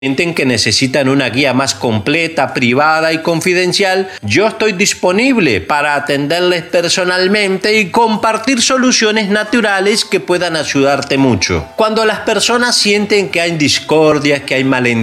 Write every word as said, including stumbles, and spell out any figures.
sienten que necesitan una guía más completa, privada y confidencial, yo estoy disponible para atenderles personalmente y compartir soluciones naturales que puedan ayudarte mucho. Cuando las personas sienten que hay discordias, que hay malentendidos,